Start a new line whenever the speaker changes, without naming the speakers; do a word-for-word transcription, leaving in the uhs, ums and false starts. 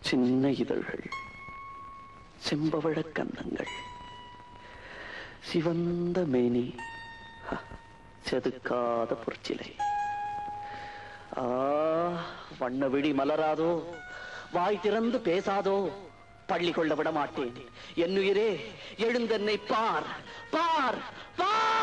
சின்ன இதழ்கள், செம்பவழ கன்னங்கள், சிவந்த மேனி, செதுக்காத பொற்சிலை. ஆ, வண்ண விழி மலராதோ, வாய் திறந்து பேசாதோ, பள்ளி கொள்ள விட மாட்டேன். என்னுயிரே, எழுந்தென்னை பார், பார், பார்.